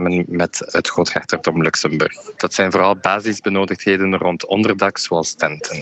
samen met het Groothertogdom Luxemburg. Dat zijn vooral basisbenodigdheden rond onderdak, zoals tenten.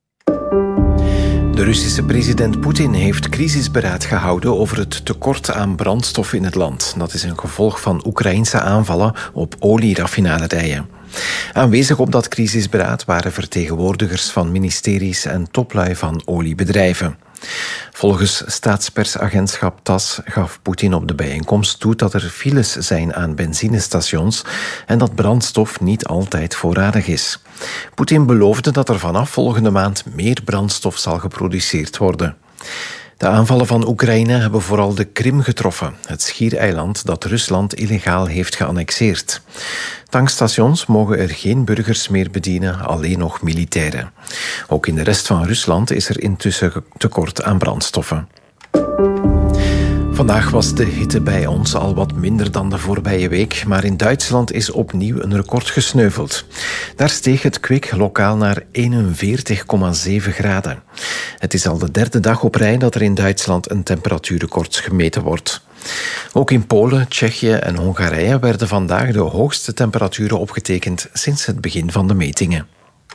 De Russische president Poetin heeft crisisberaad gehouden over het tekort aan brandstof in het land. Dat is een gevolg van Oekraïnse aanvallen op olieraffinaderijen. Aanwezig op dat crisisberaad waren vertegenwoordigers van ministeries en toplui van oliebedrijven. Volgens staatspersagentschap TASS gaf Poetin op de bijeenkomst toe dat er files zijn aan benzinestations en dat brandstof niet altijd voorradig is. Poetin beloofde dat er vanaf volgende maand meer brandstof zal geproduceerd worden. De aanvallen van Oekraïne hebben vooral de Krim getroffen, het schiereiland dat Rusland illegaal heeft geannexeerd. Tankstations mogen er geen burgers meer bedienen, alleen nog militairen. Ook in de rest van Rusland is er intussen tekort aan brandstoffen. Vandaag was de hitte bij ons al wat minder dan de voorbije week, maar in Duitsland is opnieuw een record gesneuveld. Daar steeg het kwik lokaal naar 41,7 graden. Het is al de derde dag op rij dat er in Duitsland een temperatuurrecord gemeten wordt. Ook in Polen, Tsjechië en Hongarije werden vandaag de hoogste temperaturen opgetekend sinds het begin van de metingen.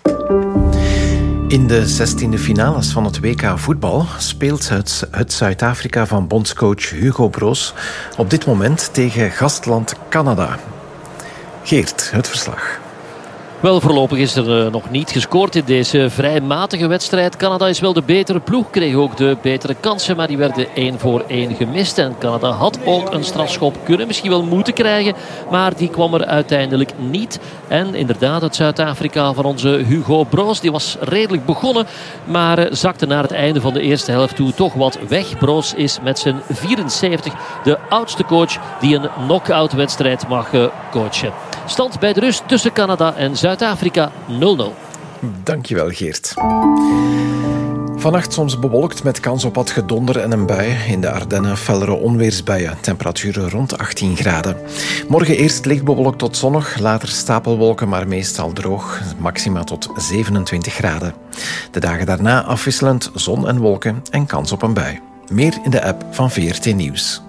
In de 16e finales van het WK voetbal speelt het Zuid-Afrika van bondscoach Hugo Broos op dit moment tegen gastland Canada. Geert, het verslag. Wel, voorlopig is er nog niet gescoord in deze vrij matige wedstrijd. Canada is wel de betere ploeg, kreeg ook de betere kansen, maar die werden 1-voor-1 gemist. En Canada had ook een strafschop kunnen, misschien wel moeten krijgen, maar die kwam er uiteindelijk niet. En inderdaad, het Zuid-Afrika van onze Hugo Broos, die was redelijk begonnen, maar zakte naar het einde van de eerste helft toe toch wat weg. Broos is met zijn 74 de oudste coach die een knock-out wedstrijd mag coachen. Stand bij de rust tussen Canada en Zuid-Afrika 0-0. Dankjewel, Geert. Vannacht soms bewolkt met kans op wat gedonder en een bui. In de Ardennen fellere onweersbuien. Temperaturen rond 18 graden. Morgen eerst licht bewolkt tot zonnig, later stapelwolken, maar meestal droog. Maxima tot 27 graden. De dagen daarna afwisselend zon en wolken en kans op een bui. Meer in de app van VRT Nieuws.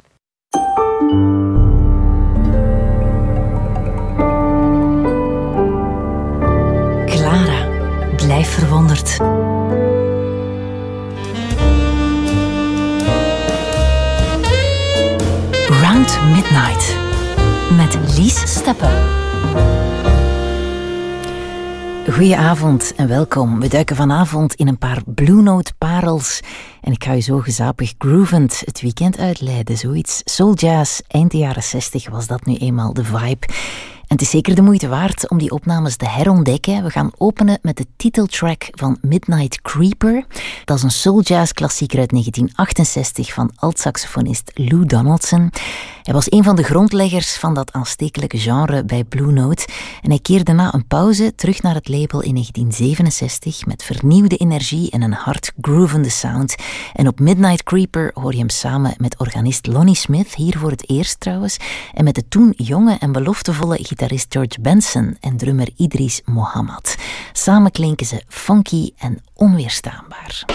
Blijf verwonderd. Round Midnight met Lies Steppen. Goedenavond en welkom. We duiken vanavond in een paar Blue Note parels en ik ga u zo gezapig groovend het weekend uitleiden. Zoiets soul jazz, eind de jaren 60 was dat nu eenmaal de vibe. En het is zeker de moeite waard om die opnames te herontdekken. We gaan openen met de titeltrack van Midnight Creeper. Dat is een soul jazz klassieker uit 1968 van alt-saxofonist Lou Donaldson. Hij was een van de grondleggers van dat aanstekelijke genre bij Blue Note. En hij keerde na een pauze terug naar het label in 1967 met vernieuwde energie en een hard groovende sound. En op Midnight Creeper hoor je hem samen met organist Lonnie Smith, hier voor het eerst trouwens, en met de toen jonge en beloftevolle gitarist George Benson en drummer Idris Mohammed. Samen klinken ze funky en onweerstaanbaar.